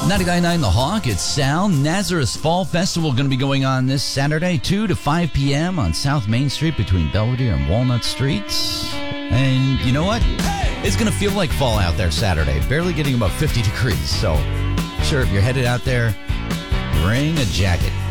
99.9 The Hawk, it's Sal. Nazareth Fall Festival going to be going on this Saturday, 2 to 5 p.m. on South Main Street between Belvedere and Walnut Streets. And you know what? It's going to feel like fall out there Saturday, barely getting about 50 degrees. So, sure, if you're headed out there, bring a jacket.